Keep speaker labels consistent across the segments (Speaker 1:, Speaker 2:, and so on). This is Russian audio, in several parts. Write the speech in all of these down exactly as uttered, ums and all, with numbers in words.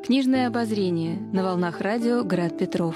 Speaker 1: Книжное обозрение на волнах радио «Град Петров».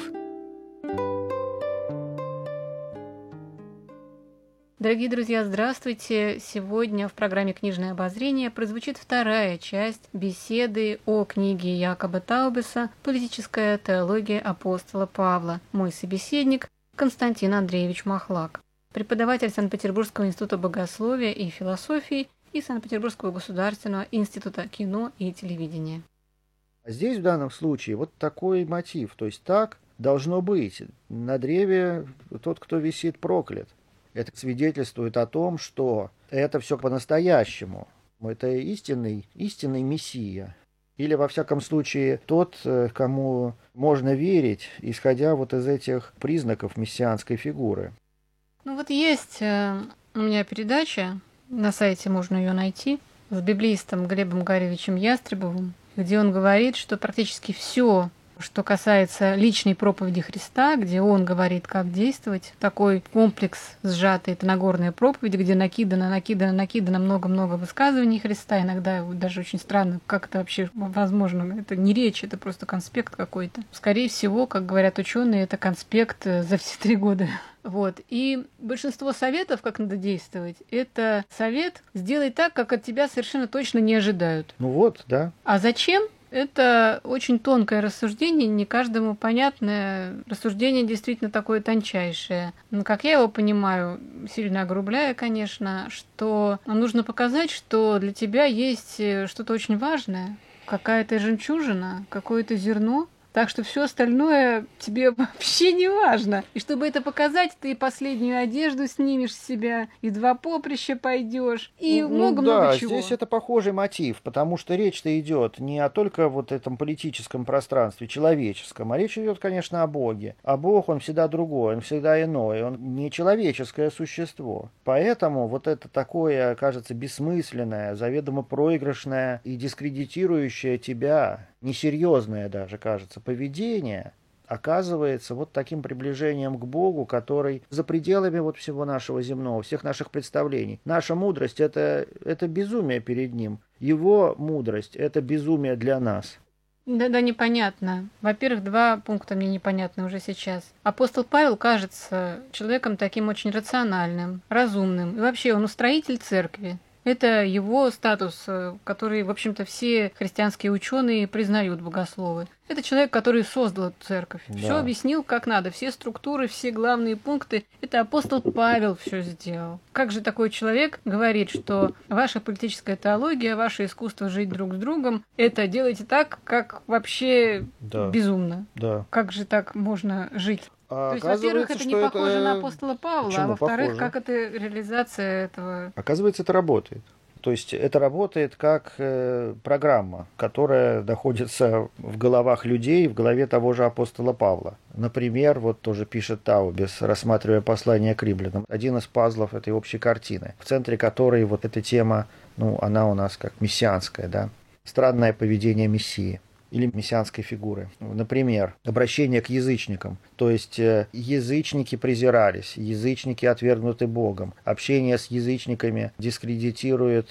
Speaker 2: Дорогие друзья, здравствуйте! Сегодня в программе «Книжное обозрение» прозвучит вторая часть беседы о книге Якоба Таубеса «Политическая теология апостола Павла». Мой собеседник Константин Андреевич Махлак, преподаватель Санкт-Петербургского института богословия и философии и Санкт-Петербургского государственного института кино и телевидения.
Speaker 3: Здесь в данном случае вот такой мотив, то есть так должно быть. На древе тот, кто висит, проклят. Это свидетельствует о том, что это все по-настоящему. Это истинный, истинный Мессия. Или, во всяком случае, тот, кому можно верить, исходя вот из этих признаков мессианской фигуры.
Speaker 2: Ну вот есть э, у меня передача, на сайте можно ее найти, с библеистом Глебом Гаревичем Ястребовым, где он говорит, что практически все, что касается личной проповеди Христа, где он говорит, как действовать, такой комплекс сжатый, это Нагорная проповедь, где накидано, накидано, накидано много-много высказываний Христа, иногда даже очень странно, как это вообще возможно, это не речь, это просто конспект какой-то. Скорее всего, как говорят ученые, это конспект за все три года. Вот. И большинство советов, как надо действовать, это совет «сделай так, как от тебя совершенно точно не ожидают».
Speaker 3: Ну вот, да.
Speaker 2: А зачем? Это очень тонкое рассуждение, не каждому понятное. Рассуждение действительно такое тончайшее. Но, как я его понимаю, сильно огрубляя, конечно, что нужно показать, что для тебя есть что-то очень важное, какая-то жемчужина, какое-то зерно, так что все остальное тебе вообще не важно. И чтобы это показать, ты последнюю одежду снимешь с себя, и два поприща пойдешь, и много-много
Speaker 3: ну, да,
Speaker 2: чего.
Speaker 3: Здесь это похожий мотив, потому что речь-то идет не о только вот этом политическом пространстве, человеческом, а речь идет, конечно, о Боге. А Бог, он всегда другой, он всегда иной, он не человеческое существо. Поэтому вот это такое, кажется, бессмысленное, заведомо проигрышное и дискредитирующее тебя, несерьезное даже, кажется, поведение оказывается вот таким приближением к Богу, который за пределами вот всего нашего земного, всех наших представлений. Наша мудрость это, – это безумие перед Ним. Его мудрость – это безумие для нас.
Speaker 2: Да-да, непонятно. Во-первых, два пункта мне непонятны уже сейчас. Апостол Павел кажется человеком таким очень рациональным, разумным. И вообще он устроитель церкви. Это его статус, который, в общем-то, все христианские ученые признают, богословы. Это человек, который создал эту церковь. Да. Все объяснил, как надо. Все структуры, все главные пункты. Это апостол Павел все сделал. Как же такой человек говорит, что ваша политическая теология, ваше искусство жить друг с другом, это делайте так, как вообще да. безумно.
Speaker 3: Да.
Speaker 2: Как же так можно жить?
Speaker 3: А
Speaker 2: То есть, во-первых, это не похоже это... на апостола Павла,
Speaker 3: Почему
Speaker 2: а во-вторых,
Speaker 3: похоже?
Speaker 2: как это реализация этого?
Speaker 3: Оказывается, это работает. То есть это работает как э, программа, которая находится в головах людей, в голове того же апостола Павла. Например, вот тоже пишет Таубес, рассматривая послание к римлянам, один из пазлов этой общей картины, в центре которой вот эта тема, ну, она у нас как мессианская, да, странное поведение Мессии или мессианской фигуры. Например, обращение к язычникам. То есть язычники презирались, язычники отвергнуты Богом. Общение с язычниками дискредитирует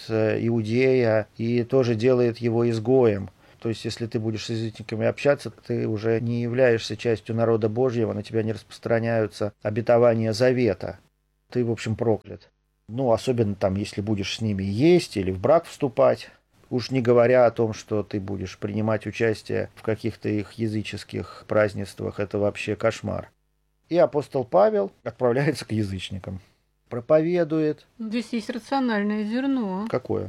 Speaker 3: иудея и тоже делает его изгоем. То есть, если ты будешь с язычниками общаться, ты уже не являешься частью народа Божьего, на тебя не распространяются обетования завета. Ты, в общем, проклят. Ну, особенно там, если будешь с ними есть или в брак вступать. Уж не говоря о том, что ты будешь принимать участие в каких-то их языческих празднествах, это вообще кошмар. И апостол Павел отправляется к язычникам. Проповедует.
Speaker 2: Здесь есть рациональное зерно.
Speaker 3: Какое?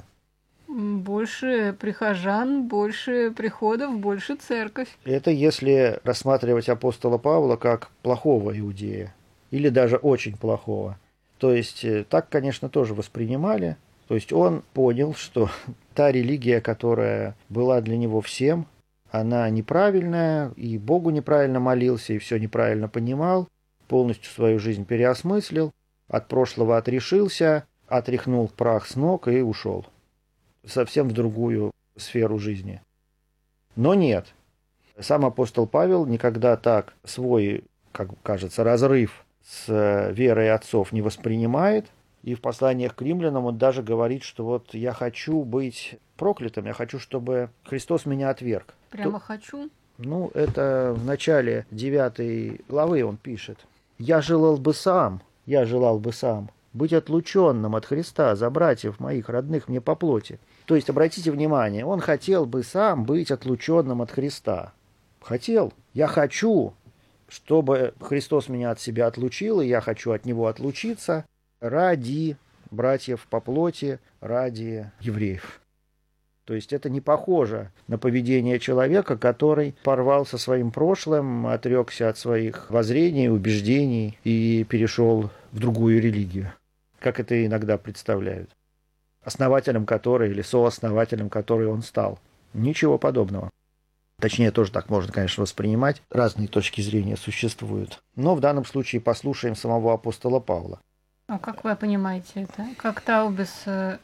Speaker 2: Больше прихожан, больше приходов, больше церковь.
Speaker 3: Это если рассматривать апостола Павла как плохого иудея. Или даже очень плохого. То есть так, конечно, тоже воспринимали. То есть он понял, что та религия, которая была для него всем, она неправильная, и Богу неправильно молился, и все неправильно понимал, полностью свою жизнь переосмыслил, от прошлого отрешился, отряхнул прах с ног и ушел. Совсем в другую сферу жизни. Но нет. Сам апостол Павел никогда так свой, как кажется, разрыв с верой отцов не воспринимает. И в посланиях к римлянам он даже говорит, что вот я хочу быть проклятым, я хочу, чтобы Христос меня отверг.
Speaker 2: Прямо
Speaker 3: То,
Speaker 2: хочу?
Speaker 3: ну, это в начале девятой главы он пишет. «Я желал бы сам, я желал бы сам быть отлученным от Христа за братьев моих, родных мне по плоти». То есть, обратите внимание, он хотел бы сам быть отлученным от Христа. Хотел. Я хочу, чтобы Христос меня от себя отлучил, и я хочу от него отлучиться ради братьев по плоти, ради евреев. То есть это не похоже на поведение человека, который порвал со своим прошлым, отрекся от своих воззрений, убеждений и перешел в другую религию, как это иногда представляют. Основателем которой или сооснователем которой он стал. Ничего подобного. Точнее, тоже так можно, конечно, воспринимать. Разные точки зрения существуют. Но в данном случае послушаем самого апостола Павла.
Speaker 2: А как вы понимаете это? Как Таубис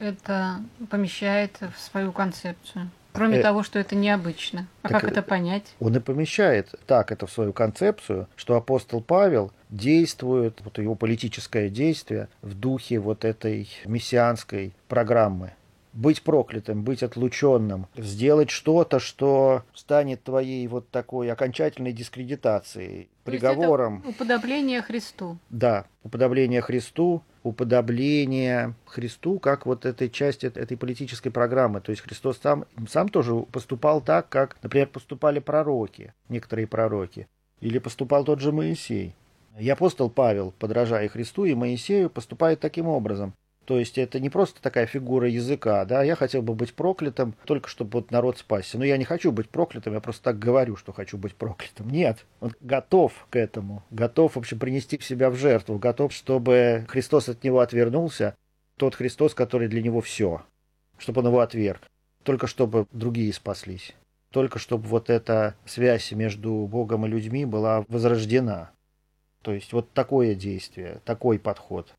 Speaker 2: это помещает в свою концепцию? Кроме э, того, что это необычно. А как это понять?
Speaker 3: Он и помещает так это в свою концепцию, что апостол Павел действует, вот его политическое действие в духе вот этой мессианской программы. Быть проклятым, быть отлученным, сделать что-то, что станет твоей вот такой окончательной дискредитацией, приговором.
Speaker 2: Это уподобление Христу.
Speaker 3: Да, уподобление Христу, уподобление Христу как вот этой части этой политической программы. То есть Христос сам, сам тоже поступал так, как, например, поступали пророки, некоторые пророки, или поступал тот же Моисей. И апостол Павел, подражая Христу и Моисею, поступает таким образом. То есть это не просто такая фигура языка, да, я хотел бы быть проклятым, только чтобы вот народ спасся. Но я не хочу быть проклятым, я просто так говорю, что хочу быть проклятым. Нет, он готов к этому, готов, в общем, принести себя в жертву, готов, чтобы Христос от него отвернулся, тот Христос, который для него все, чтобы он его отверг, только чтобы другие спаслись, только чтобы вот эта связь между Богом и людьми была возрождена. То есть вот такое действие, такой подход.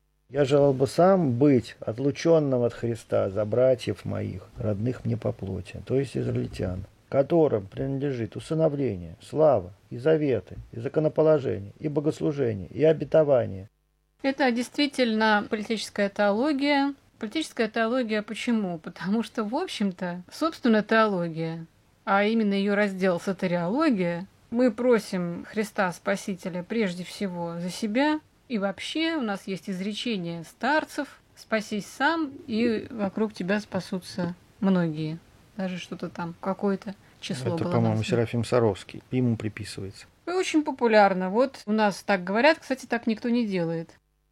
Speaker 3: Я желал бы сам быть отлученным от Христа за братьев моих, родных мне по плоти, то есть израильтян, которым принадлежит усыновление, слава, и заветы, и законоположение, и богослужение, и обетование.
Speaker 2: Это действительно политическая теология. Политическая теология почему? Потому что, в общем-то, собственно, теология, а именно ее раздел сотариология, мы просим Христа Спасителя прежде всего за себя. И вообще у нас есть изречение старцев: «Спасись сам, и вокруг тебя спасутся многие». Даже что-то там, какое-то число
Speaker 3: Это,
Speaker 2: было. Это,
Speaker 3: по-моему,
Speaker 2: названо.
Speaker 3: Серафим Саровский. Ему приписывается.
Speaker 2: И очень популярно. Вот у нас так говорят, кстати, так никто не делает.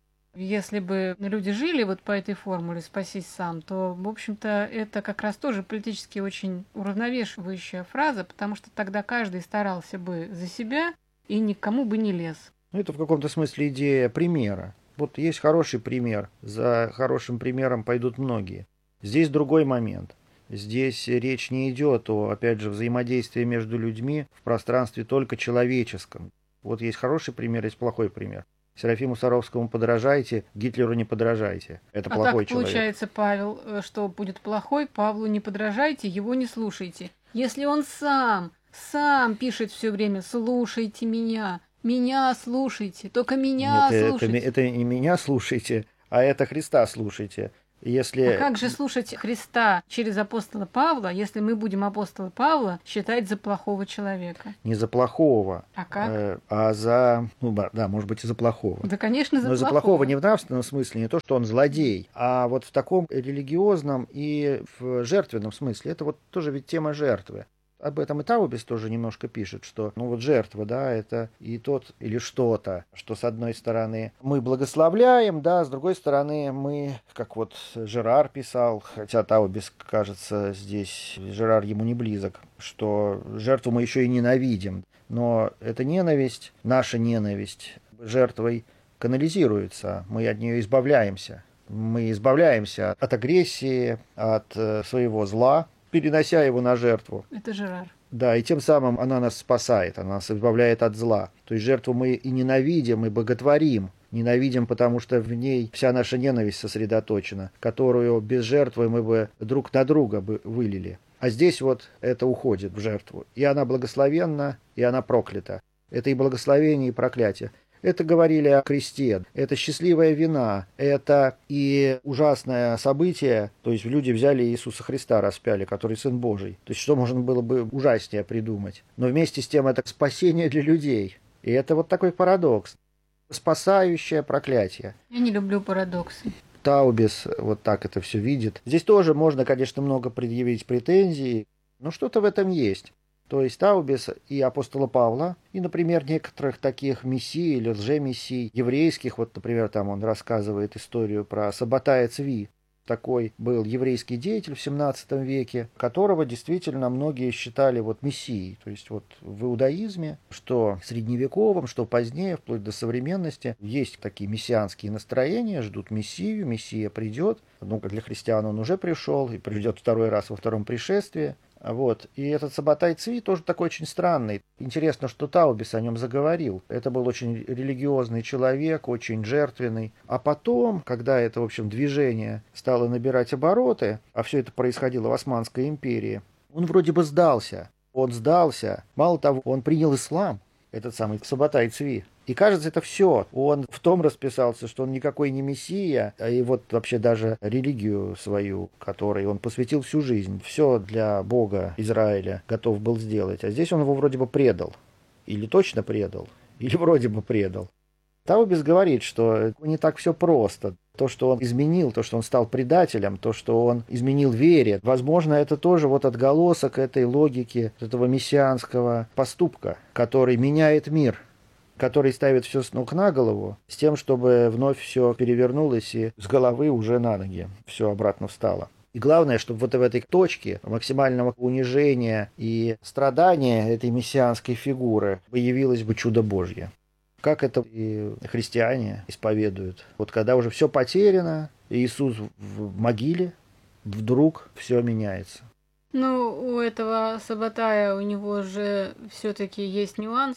Speaker 2: Если бы люди жили вот по этой формуле «спасись сам», то, в общем-то, это как раз тоже политически очень уравновешивающая фраза, потому что тогда каждый старался бы за себя и никому бы не лез.
Speaker 3: Ну, это в каком-то смысле идея примера. Вот есть хороший пример, за хорошим примером пойдут многие. Здесь другой момент. Здесь речь не идет о, опять же, взаимодействии между людьми в пространстве только человеческом. Вот есть хороший пример, есть плохой пример. Серафиму Саровскому подражайте, Гитлеру не подражайте. Это
Speaker 2: а
Speaker 3: плохой
Speaker 2: так
Speaker 3: человек.
Speaker 2: Получается, Павел, что будет плохой, Павлу не подражайте, его не слушайте. Если он сам, сам пишет все время «слушайте меня», «меня слушайте», только меня
Speaker 3: Нет,
Speaker 2: слушайте.
Speaker 3: Это, это не меня слушайте, а это Христа слушайте. Если...
Speaker 2: А как же слушать Христа через апостола Павла, если мы будем апостола Павла считать за плохого человека?
Speaker 3: Не за плохого,
Speaker 2: а, как?
Speaker 3: Э, а за... Ну да, может быть, и за плохого.
Speaker 2: Да, конечно, за
Speaker 3: Но
Speaker 2: плохого.
Speaker 3: за плохого не в нравственном смысле, не то, что он злодей, а вот в таком религиозном и в жертвенном смысле. Это вот тоже ведь тема жертвы. Об этом и Таубис тоже немножко пишет, что ну вот жертва, да, это и тот или что-то, что с одной стороны мы благословляем, да, с другой стороны мы, как вот Жерар писал, хотя Таубис, кажется, здесь Жерар ему не близок, что жертву мы еще и ненавидим, но эта ненависть, наша ненависть жертвой канализируется, мы от нее избавляемся, мы избавляемся от агрессии, от своего зла, перенося его на жертву.
Speaker 2: Это Жерар.
Speaker 3: Да, и тем самым она нас спасает, она нас избавляет от зла. То есть жертву мы и ненавидим, и боготворим. Ненавидим, потому что в ней вся наша ненависть сосредоточена, которую без жертвы мы бы друг на друга бы вылили. А здесь вот это уходит в жертву. И она благословенна, и она проклята. Это и благословение, и проклятие. Это говорили о кресте, это счастливая вина, это и ужасное событие, то есть люди взяли Иисуса Христа, распяли, который Сын Божий. То есть что можно было бы ужаснее придумать? Но вместе с тем это спасение для людей. И это вот такой парадокс. Спасающее проклятие.
Speaker 2: Я не люблю парадоксы.
Speaker 3: Таубис вот так это все видит. Здесь тоже можно, конечно, много предъявить претензий, но что-то в этом есть. То есть Таубис и апостола Павла, и, например, некоторых таких мессий или лжемессий еврейских, вот, например, там он рассказывает историю про Сабатая Цви. Такой был еврейский деятель в семнадцатом веке, которого действительно многие считали вот мессией. То есть вот в иудаизме, что средневековом, что позднее, вплоть до современности, есть такие мессианские настроения, ждут мессию, мессия придет. Ну, для христиан он уже пришел и придет второй раз во втором пришествии. Вот. И этот Сабатай Цви тоже такой очень странный. Интересно, что Таубис о нем заговорил. Это был очень религиозный человек, очень жертвенный. А потом, когда это, в общем, движение стало набирать обороты, а все это происходило в Османской империи, он вроде бы сдался. Он сдался. Мало того, он принял ислам, этот самый Сабатай Цви. И кажется, это все. Он в том расписался, что он никакой не мессия, а и вот вообще даже религию свою, которой он посвятил всю жизнь, все для Бога Израиля готов был сделать. А здесь он его вроде бы предал. Или точно предал, или вроде бы предал. Таубис говорит, что не так все просто. То, что он изменил, то, что он стал предателем, то, что он изменил вере, возможно, это тоже вот отголосок этой логики, этого мессианского поступка, который меняет мир, который ставит все с ног на голову, с тем, чтобы вновь все перевернулось и с головы уже на ноги все обратно встало. И главное, чтобы вот в этой точке максимального унижения и страдания этой мессианской фигуры появилось бы чудо Божье. Как это и христиане исповедуют. Вот когда уже все потеряно, Иисус в могиле, вдруг все меняется.
Speaker 2: Ну, у этого Сабатая, у него же все-таки есть нюанс.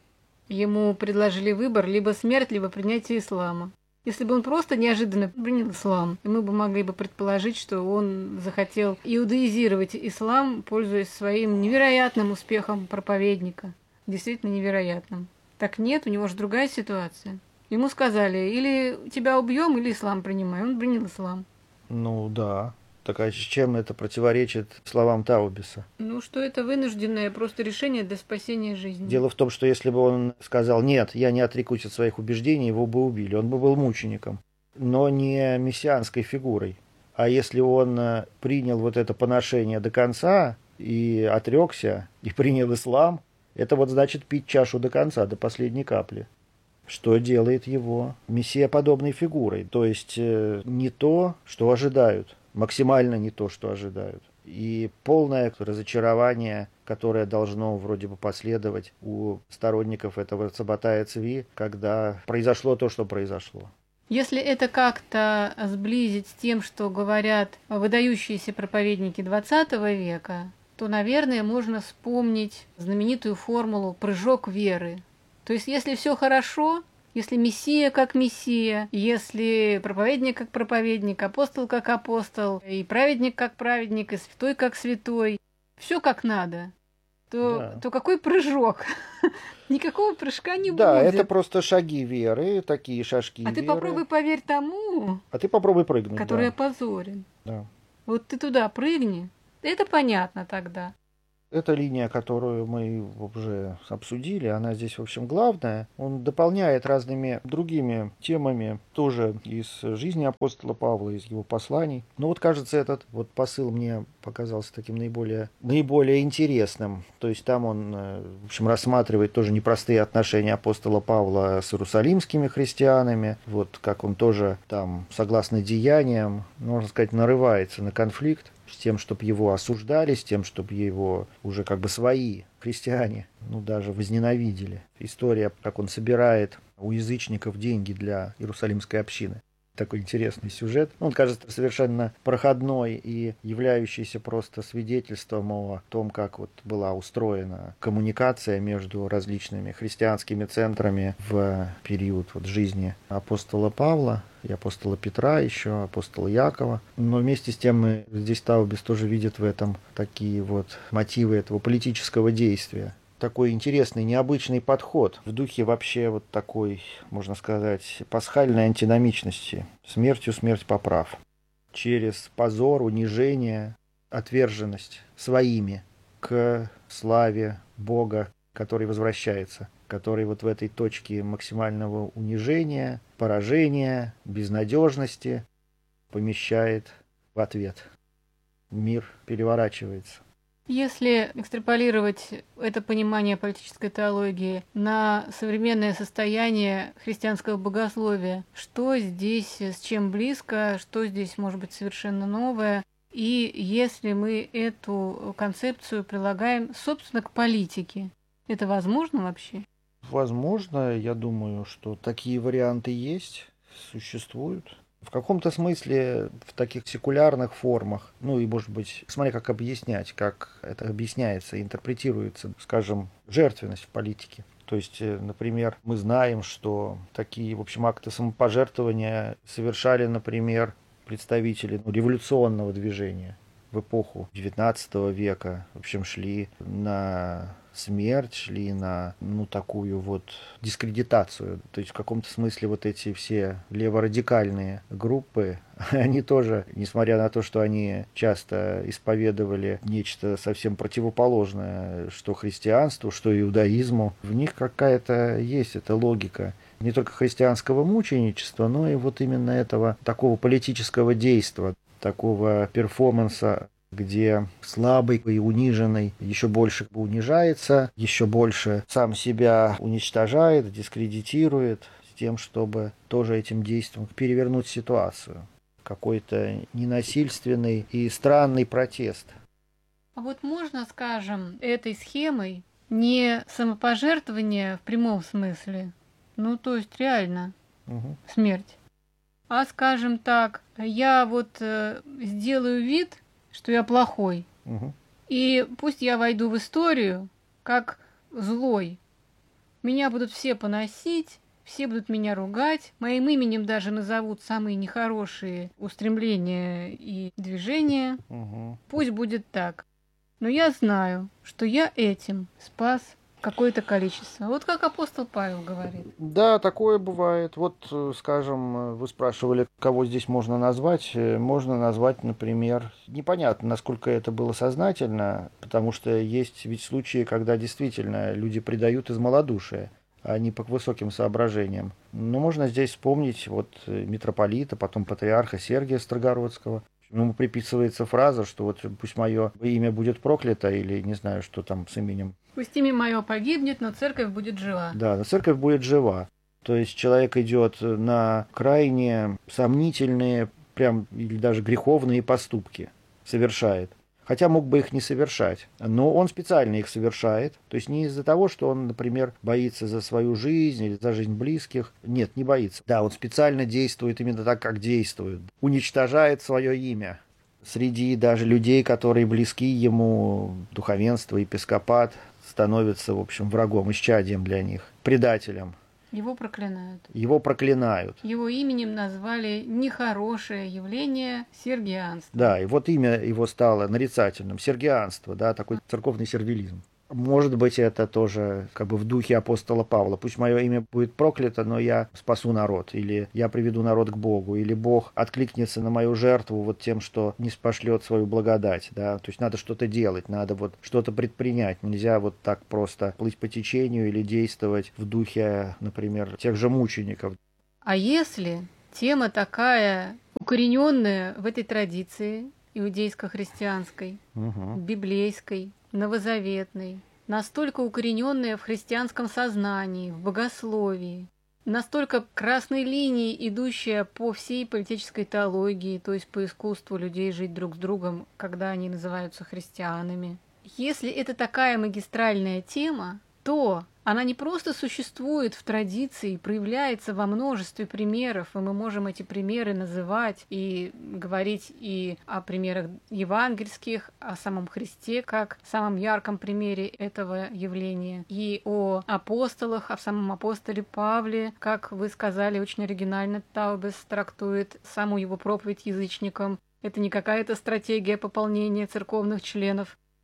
Speaker 2: Ему предложили выбор либо смерть, либо принятие ислама. Если бы он просто неожиданно принял ислам, мы бы могли бы предположить, что он захотел иудаизировать ислам, пользуясь своим невероятным успехом проповедника. Действительно невероятным. Так нет, у него же другая ситуация. Ему сказали, или тебя убьем, или ислам принимай. Он принял ислам.
Speaker 3: Ну да. Так а с чем это противоречит словам Таубиса?
Speaker 2: Ну, что это вынужденное просто решение для спасения жизни.
Speaker 3: Дело в том, что если бы он сказал, нет, я не отрекусь от своих убеждений, его бы убили. Он бы был мучеником, но не мессианской фигурой. А если он принял вот это поношение до конца и отрекся, и принял ислам, это вот значит пить чашу до конца, до последней капли. Что делает его мессиеподобной фигурой. То есть э, не то, что ожидают. Максимально не то, что ожидают. И полное разочарование, которое должно вроде бы последовать у сторонников этого Сабатая Цви, когда произошло то, что произошло.
Speaker 2: Если это как-то сблизить с тем, что говорят выдающиеся проповедники двадцатого века, то, наверное, можно вспомнить знаменитую формулу «прыжок веры». То есть, если все хорошо, если мессия как мессия, если проповедник как проповедник, апостол как апостол, и праведник как праведник, и святой как святой, все как надо, то, да. то какой прыжок? Никакого прыжка не
Speaker 3: да,
Speaker 2: будет.
Speaker 3: Да, это просто шаги веры, такие шажки
Speaker 2: а
Speaker 3: веры.
Speaker 2: А ты попробуй поверь тому,
Speaker 3: а ты попробуй прыгнуть,
Speaker 2: который
Speaker 3: да.
Speaker 2: опозорен.
Speaker 3: Да.
Speaker 2: Вот ты туда прыгни, это понятно тогда.
Speaker 3: Эта линия, которую мы уже обсудили, она здесь, в общем, главная. Он дополняет разными другими темами, тоже из жизни апостола Павла, из его посланий. Но вот, кажется, этот вот посыл мне показался таким наиболее, наиболее интересным. То есть там он, в общем, рассматривает тоже непростые отношения апостола Павла с иерусалимскими христианами. Вот как он тоже там, согласно деяниям, можно сказать, нарывается на конфликт с тем, чтобы его осуждали, с тем, чтобы его уже как бы свои христиане, ну, даже возненавидели. История, как он собирает у язычников деньги для Иерусалимской общины. Такой интересный сюжет. Он кажется совершенно проходной и являющийся просто свидетельством о том, как вот была устроена коммуникация между различными христианскими центрами в период вот жизни апостола Павла и апостола Петра, еще апостола Якова. Но вместе с тем мы здесь Таубис тоже видит в этом такие вот мотивы этого политического действия. такой интересный, необычный подход в духе вообще вот такой, можно сказать, пасхальной антиномичности. Смертью смерть поправ. Через позор, унижение, отверженность своими к славе Бога, который возвращается, который вот в этой точке максимального унижения, поражения, безнадежности помещает в ответ. Мир переворачивается.
Speaker 2: Если экстраполировать это понимание политической теологии на современное состояние христианского богословия, что здесь с чем близко, что здесь может быть совершенно новое, и если мы эту концепцию прилагаем, собственно, к политике, это возможно вообще?
Speaker 3: Возможно, я думаю, что такие варианты есть, существуют. В каком-то смысле в таких секулярных формах, ну и, может быть, смотря как объяснять, как это объясняется, интерпретируется, скажем, жертвенность в политике. То есть, например, мы знаем, что такие, в общем, акты самопожертвования совершали, например, представители ну, революционного движения в эпоху девятнадцатого века, в общем, шли на смерть, шли на, ну, такую вот дискредитацию. То есть в каком-то смысле вот эти все леворадикальные группы, они тоже, несмотря на то, что они часто исповедовали нечто совсем противоположное, что христианству, что иудаизму, в них какая-то есть эта логика не только христианского мученичества, но и вот именно этого такого политического действия, такого перформанса, где слабый и униженный еще больше унижается, еще больше сам себя уничтожает, дискредитирует, с тем, чтобы тоже этим действием перевернуть ситуацию. Какой-то ненасильственный и странный протест.
Speaker 2: А вот можно, скажем, этой схемой не самопожертвование в прямом смысле, ну то есть реально
Speaker 3: Угу.
Speaker 2: смерть, а, скажем так, я вот э, сделаю вид, что я плохой.
Speaker 3: Угу.
Speaker 2: И пусть я войду в историю как злой. Меня будут все поносить, все будут меня ругать, моим именем даже назовут самые нехорошие устремления и движения.
Speaker 3: Угу.
Speaker 2: Пусть будет так. Но я знаю, что я этим спас какое-то количество. Вот как апостол Павел говорит.
Speaker 3: Да, такое бывает. Вот, скажем, вы спрашивали, кого здесь можно назвать. Можно назвать, например, непонятно, насколько это было сознательно, потому что есть ведь случаи, когда действительно люди предают из малодушия, а не по высоким соображениям. Но можно здесь вспомнить вот митрополита, потом патриарха Сергия Строгородского. Ему приписывается фраза, что вот пусть мое имя будет проклято, или не знаю, что там с именем.
Speaker 2: Пусть имя мое погибнет, но церковь будет жива.
Speaker 3: Да, но церковь будет жива. То есть человек идет на крайне сомнительные, прям или даже греховные поступки, совершает. Хотя мог бы их не совершать, но он специально их совершает. То есть не из-за того, что он, например, боится за свою жизнь или за жизнь близких. Нет, не боится. Да, он специально действует именно так, как действует. Уничтожает свое имя. Среди даже людей, которые близки ему, духовенство, епископат, становится, в общем, врагом, исчадием для них, предателем.
Speaker 2: Его проклинают.
Speaker 3: Его проклинают.
Speaker 2: Его именем назвали нехорошее явление сергианство.
Speaker 3: Да, и вот имя его стало нарицательным. Сергианство, да, такой церковный сервилизм. Может быть, это тоже как бы в духе апостола Павла. Пусть мое имя будет проклято, но я спасу народ, или я приведу народ к Богу, или Бог откликнется на мою жертву вот тем, что не спошлет свою благодать. Да? То есть надо что-то делать, надо вот что-то предпринять. Нельзя вот так просто плыть по течению или действовать в духе, например, тех же мучеников.
Speaker 2: А если тема такая укорененная в этой традиции иудейско-христианской,
Speaker 3: Угу.
Speaker 2: библейской, новозаветной, настолько укорененная в христианском сознании, в богословии, настолько красной линией, идущая по всей политической теологии, то есть по искусству людей жить друг с другом, когда они называются христианами. Если это такая магистральная тема, то она не просто существует в традиции, проявляется во множестве примеров, и мы можем эти примеры называть и говорить и о примерах евангельских, о самом Христе, как самом ярком примере этого явления, и о апостолах, о самом апостоле Павле, как вы сказали, очень оригинально Таубес трактует саму его проповедь язычникам. Это не какая-то стратегия пополнения церковных членов.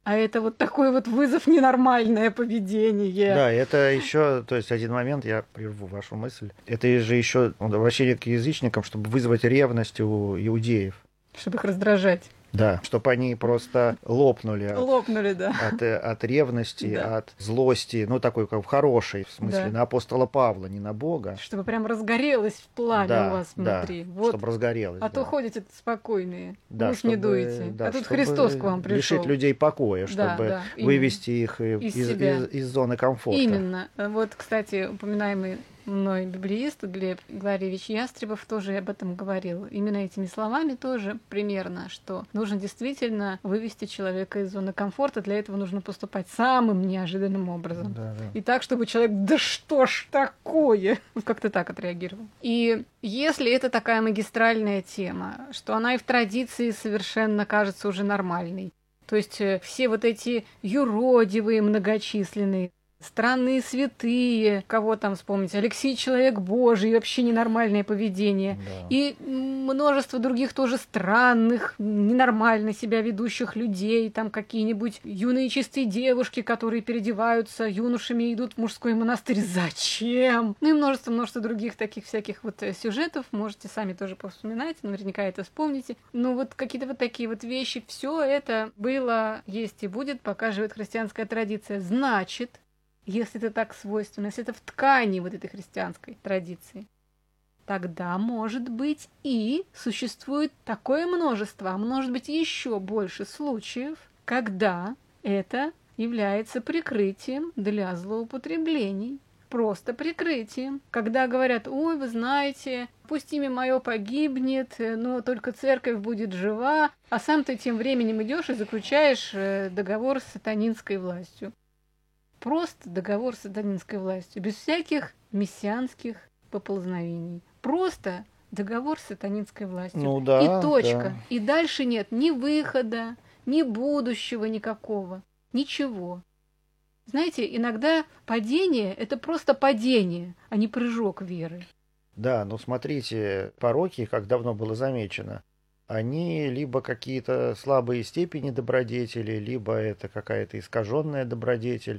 Speaker 2: А это вот такой вот вызов ненормальное поведение.
Speaker 3: Да, это еще, то есть один момент, я прерву вашу мысль. Это же еще обращение к язычникам, чтобы вызвать ревность у иудеев.
Speaker 2: Чтобы их раздражать.
Speaker 3: Да, чтобы они просто лопнули. От,
Speaker 2: лопнули, да.
Speaker 3: От, от ревности,
Speaker 2: да.
Speaker 3: от злости, ну такой как в хорошей, в смысле,
Speaker 2: да.
Speaker 3: на апостола Павла, не на Бога.
Speaker 2: Чтобы прям разгорелось в пламя да, у вас внутри.
Speaker 3: Да,
Speaker 2: вот.
Speaker 3: чтобы разгорелось.
Speaker 2: А
Speaker 3: да.
Speaker 2: то ходите спокойные,
Speaker 3: да,
Speaker 2: уж
Speaker 3: чтобы,
Speaker 2: не дуете.
Speaker 3: Да,
Speaker 2: а тут Христос к вам пришел.
Speaker 3: Лишить людей покоя, чтобы
Speaker 2: да, да,
Speaker 3: вывести их из, из, из, из зоны комфорта.
Speaker 2: Именно. Вот, кстати, упоминаемый мной библеист Глеб Гларьевич Ястребов тоже об этом говорил. Именно этими словами тоже примерно, что нужно действительно вывести человека из зоны комфорта. Для этого нужно поступать самым неожиданным образом.
Speaker 3: Да, да.
Speaker 2: И так, чтобы человек, да что ж такое? Вот как-то так отреагировал. И если это такая магистральная тема, что она и в традиции совершенно кажется уже нормальной, то есть все вот эти юродивые многочисленные, странные святые, кого там вспомнить, Алексей Человек Божий, вообще ненормальное поведение.
Speaker 3: Да.
Speaker 2: И множество других тоже странных, ненормально себя ведущих людей, там какие-нибудь юные чистые девушки, которые переодеваются юношами и идут в мужской монастырь. Зачем? Ну и множество-множество других таких всяких вот сюжетов, можете сами тоже повспоминать, наверняка это вспомните. Ну вот какие-то вот такие вот вещи, все это было, есть и будет, пока живет христианская традиция. Значит, если это так свойственно, если это в ткани вот этой христианской традиции, тогда, может быть, и существует такое множество, а может быть еще больше случаев, когда это является прикрытием для злоупотреблений. Просто прикрытием. Когда говорят: ой, вы знаете, пусть имя мое погибнет, но только церковь будет жива, а сам ты тем временем идешь и заключаешь договор с сатанинской властью. Просто договор с сатанинской властью, без всяких мессианских поползновений. Просто договор с сатанинской властью.
Speaker 3: Ну, да,
Speaker 2: и точка.
Speaker 3: Да.
Speaker 2: И дальше нет ни выхода, ни будущего никакого. Ничего. Знаете, иногда падение – это просто падение, а не прыжок веры.
Speaker 3: Да, ну смотрите, пороки, как давно было замечено, они либо какие-то слабые степени добродетели, либо это какая-то искаженная добродетель.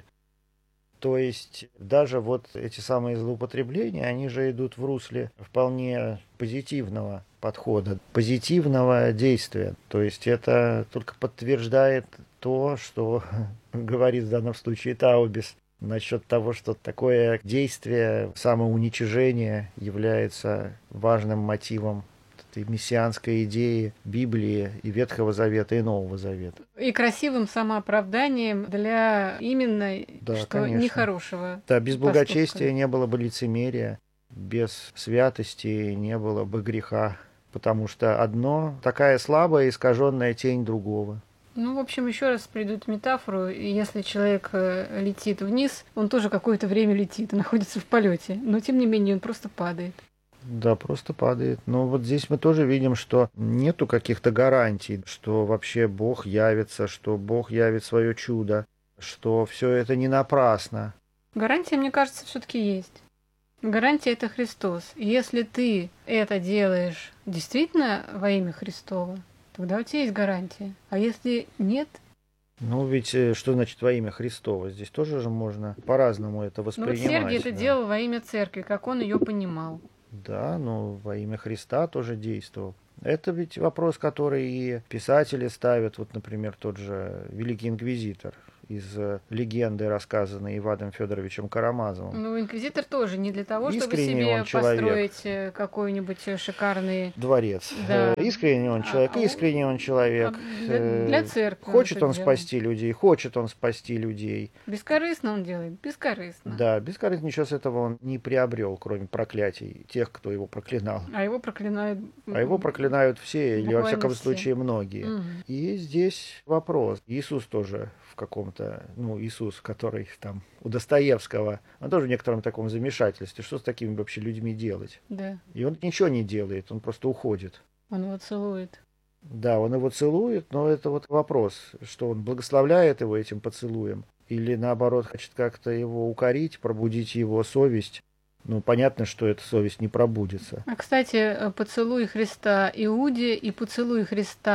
Speaker 3: То есть даже вот эти самые злоупотребления, они же идут в русле вполне позитивного подхода, позитивного действия. То есть это только подтверждает то, что говорит в данном случае Таубис насчет того, что такое действие, самоуничижение является важным мотивом этой мессианской идеи Библии и Ветхого Завета, и Нового Завета.
Speaker 2: И красивым самооправданием для именно
Speaker 3: да,
Speaker 2: что
Speaker 3: конечно.
Speaker 2: Нехорошего.
Speaker 3: Да, без благочестия не было бы лицемерия, без святости не было бы греха, потому что одно такая слабая искаженная тень другого.
Speaker 2: Ну, в общем, еще раз приведу метафору. Если человек летит вниз, он тоже какое-то время летит и находится в полете, но тем не менее он просто падает.
Speaker 3: Да, просто падает. Но вот здесь мы тоже видим, что нету каких-то гарантий, что вообще Бог явится, что Бог явит свое чудо, что все это не напрасно.
Speaker 2: Гарантия, мне кажется, все-таки есть. Гарантия – это Христос. И если ты это делаешь действительно во имя Христова, тогда у тебя есть гарантия. А если нет?
Speaker 3: Ну, ведь что значит во имя Христова? Здесь тоже же можно по-разному это воспринимать.
Speaker 2: Ну, вот Сергий это
Speaker 3: да.
Speaker 2: делал во имя церкви, как он ее понимал.
Speaker 3: Да, но во имя Христа тоже действовал. Это ведь вопрос, который и писатели ставят. Вот, например, тот же Великий Инквизитор из легенды, рассказанной Иваном Федоровичем Карамазовым.
Speaker 2: Ну, инквизитор тоже не для того, чтобы
Speaker 3: Искренне
Speaker 2: себе
Speaker 3: он человек.
Speaker 2: построить какой-нибудь шикарный
Speaker 3: дворец.
Speaker 2: Да.
Speaker 3: Искренне он человек,
Speaker 2: а,
Speaker 3: искренне он человек.
Speaker 2: А для, для церкви.
Speaker 3: Хочет он, он
Speaker 2: делает.
Speaker 3: спасти людей, хочет он спасти людей.
Speaker 2: Бескорыстно он делает, бескорыстно.
Speaker 3: Да, бескорыстно ничего с этого он не приобрел, кроме проклятий тех, кто его проклинал.
Speaker 2: А его проклинают.
Speaker 3: А его проклинают все, или во всяком
Speaker 2: все.
Speaker 3: случае многие.
Speaker 2: Угу.
Speaker 3: И здесь вопрос. Иисус тоже в каком-то, ну, Иисус, который там у Достоевского, он тоже в некотором таком замешательстве. Что с такими вообще людьми делать?
Speaker 2: Да.
Speaker 3: И он ничего не делает, он просто уходит.
Speaker 2: Он его целует.
Speaker 3: Да, он его целует, но это вот вопрос, что он благословляет его этим поцелуем, или наоборот хочет как-то его укорить, пробудить его совесть. Ну, понятно, что эта совесть не пробудится.
Speaker 2: А, кстати, поцелуй Христа Иуде и поцелуй Христа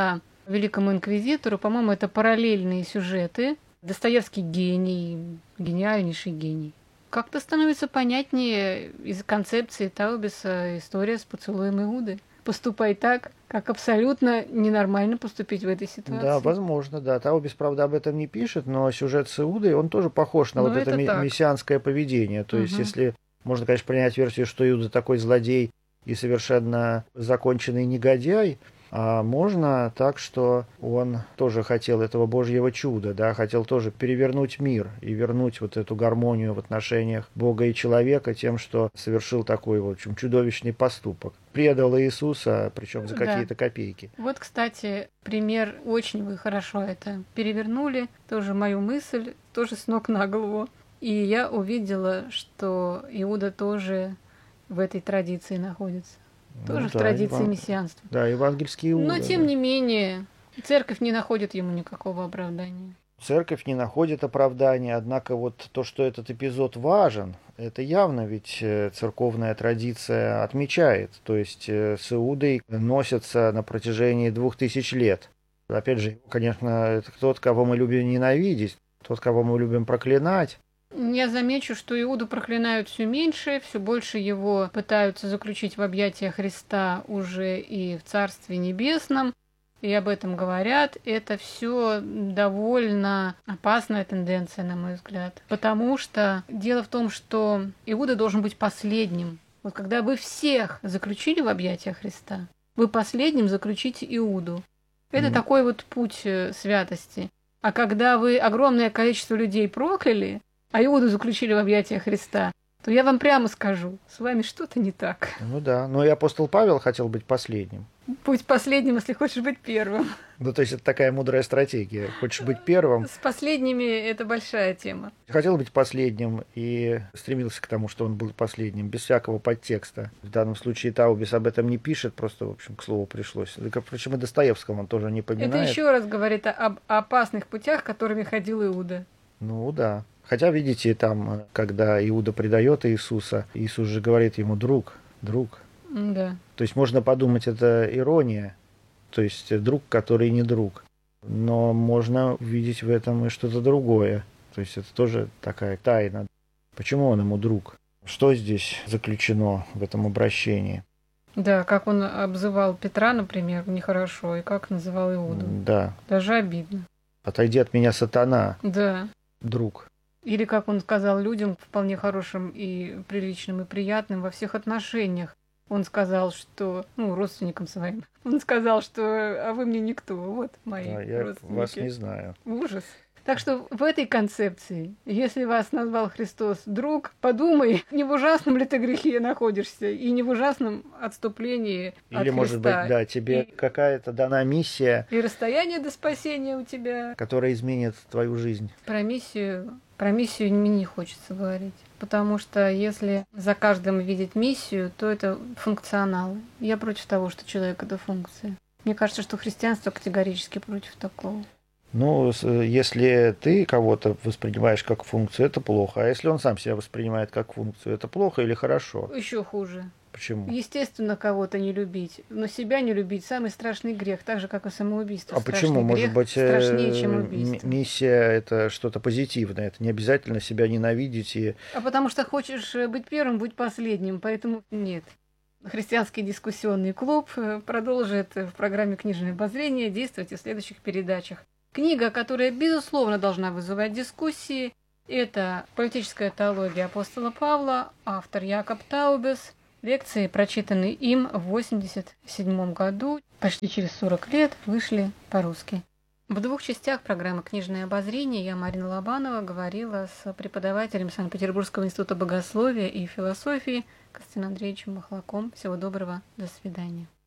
Speaker 2: великому инквизитору. По-моему, это параллельные сюжеты. Достоевский гений, гениальнейший гений. Как-то становится понятнее из концепции Таубеса история с поцелуем Иуды. Поступай так, как абсолютно ненормально поступить в этой ситуации.
Speaker 3: Да, возможно, да. Таубес, правда, об этом не пишет, но сюжет с Иудой, он тоже похож на
Speaker 2: Ну,
Speaker 3: вот это,
Speaker 2: это
Speaker 3: ми-
Speaker 2: так.
Speaker 3: мессианское поведение. То есть,
Speaker 2: Мгм.
Speaker 3: если можно, конечно, принять версию, что Иуда такой злодей и совершенно законченный негодяй, а можно так, что он тоже хотел этого Божьего чуда, да, хотел тоже перевернуть мир и вернуть вот эту гармонию в отношениях Бога и человека тем, что совершил такой, в общем, чудовищный поступок. Предал Иисуса, причем за
Speaker 2: Да.
Speaker 3: какие-то копейки.
Speaker 2: Вот, кстати, пример, очень вы хорошо это перевернули, тоже мою мысль, тоже с ног на голову. И я увидела, что Иуда тоже в этой традиции находится. Тоже
Speaker 3: Ну
Speaker 2: в
Speaker 3: да,
Speaker 2: традиции
Speaker 3: Иван-
Speaker 2: мессианства.
Speaker 3: Да, евангельский Иуда.
Speaker 2: Но, тем
Speaker 3: да.
Speaker 2: не менее, церковь не находит ему никакого оправдания.
Speaker 3: Церковь не находит оправдания, однако вот то, что этот эпизод важен, это явно ведь э, церковная традиция отмечает. То есть э, с Иудой носятся на протяжении двух тысяч лет. Опять же, конечно, это тот, кого мы любим ненавидеть, тот, кого мы любим проклинать.
Speaker 2: Я замечу, что Иуду проклинают все меньше, все больше его пытаются заключить в объятия Христа уже и в Царстве Небесном, и об этом говорят. Это все довольно опасная тенденция, на мой взгляд. Потому что дело в том, что Иуда должен быть последним. Вот когда вы всех заключили в объятия Христа, вы последним заключите Иуду. Это
Speaker 3: Мгм.
Speaker 2: такой вот путь э, святости. А когда вы огромное количество людей прокляли, а Иуду заключили в объятия Христа, то я вам прямо скажу, с вами что-то не так.
Speaker 3: Ну да, но и апостол Павел хотел быть последним.
Speaker 2: Будь последним, если хочешь быть первым.
Speaker 3: Ну, то есть это такая мудрая стратегия. Хочешь быть первым,
Speaker 2: С последними это большая тема.
Speaker 3: хотел быть последним и стремился к тому, что он был последним, без всякого подтекста. В данном случае Таубес об этом не пишет, просто, в общем, к слову пришлось. Да, как, впрочем, и Достоевского он тоже не
Speaker 2: Это
Speaker 3: поминает.
Speaker 2: еще раз говорит о- об опасных путях, которыми ходил Иуда.
Speaker 3: Ну да. Хотя, видите, там, когда Иуда предает Иисуса, Иисус же говорит ему: друг, друг.
Speaker 2: Да.
Speaker 3: То есть можно подумать, это ирония, то есть друг, который не друг. Но можно увидеть в этом и что-то другое. То есть это тоже такая тайна. Почему он ему друг? Что здесь заключено в этом обращении?
Speaker 2: Да, как он обзывал Петра, например, нехорошо, и как называл Иуду.
Speaker 3: Да.
Speaker 2: Даже обидно.
Speaker 3: Отойди от меня, сатана,
Speaker 2: Да.
Speaker 3: друг.
Speaker 2: Или как он сказал людям, вполне хорошим и приличным и приятным во всех отношениях. Он сказал, что, ну, родственникам своим, он сказал, что а вы мне никто, вот мои
Speaker 3: Да, я
Speaker 2: родственники.
Speaker 3: вас не знаю.
Speaker 2: Ужас. Так что в этой концепции, если вас назвал Христос друг, подумай, не в ужасном ли ты грехе находишься, и не в ужасном отступлении от
Speaker 3: Или, может быть,
Speaker 2: Христа.
Speaker 3: да, тебе
Speaker 2: И-
Speaker 3: какая-то дана миссия,
Speaker 2: И расстояние до спасения у тебя.
Speaker 3: которая изменит твою жизнь.
Speaker 2: Про миссию, про миссию мне не хочется говорить. Потому что если за каждым видеть миссию, то это функционал. Я против того, что человек — это функция. Мне кажется, что христианство категорически против такого.
Speaker 3: Ну, с- если ты кого-то воспринимаешь как функцию, это плохо. А если он сам себя воспринимает как функцию, это плохо или хорошо?
Speaker 2: Еще хуже.
Speaker 3: Почему?
Speaker 2: Естественно, кого-то не любить, но себя не любить — самый страшный грех, так же, как и самоубийство.
Speaker 3: А
Speaker 2: Страшный
Speaker 3: почему? Может
Speaker 2: грех
Speaker 3: быть,
Speaker 2: страшнее, чем
Speaker 3: э,
Speaker 2: убийство.
Speaker 3: м- миссия это что-то позитивное. Это не обязательно себя ненавидеть и
Speaker 2: А потому что хочешь э, быть первым, будь последним, поэтому нет. Христианский дискуссионный клуб э, продолжит в программе «Книжное обозрение» действовать и в следующих передачах. Книга, которая, безусловно, должна вызывать дискуссии, это «Политическая теология апостола Павла», автор Якоб Таубес. Лекции, прочитанные им в восемьдесят седьмом году, почти через сорок лет, вышли по-русски. В двух частях программы «Книжное обозрение» я, Марина Лобанова, говорила с преподавателем Санкт-Петербургского института богословия и философии Константином Андреевичем Махлаком. Всего доброго, до свидания.